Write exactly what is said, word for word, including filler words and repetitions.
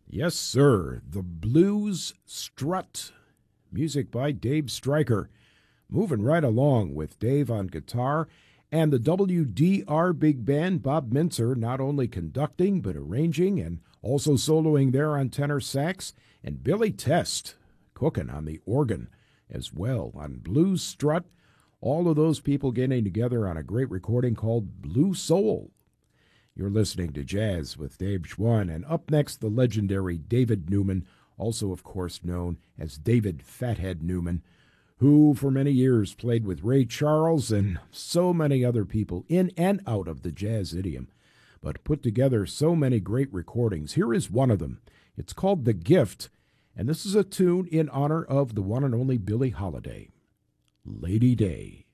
Yes, sir. The Blues Strut. Music by Dave Stryker. Moving right along with Dave on guitar and the W D R Big Band, Bob Mintzer, not only conducting but arranging and also soloing there on tenor sax, and Billy Test cooking on the organ as well on Blues Strut. All of those people getting together on a great recording called Blue Soul. You're listening to Jazz with Dave Schwann, and up next, the legendary David Newman, also, of course, known as David Fathead Newman, who for many years played with Ray Charles and so many other people in and out of the jazz idiom, but put together so many great recordings. Here is one of them. It's called The Gift, and this is a tune in honor of the one and only Billie Holiday, Lady Day.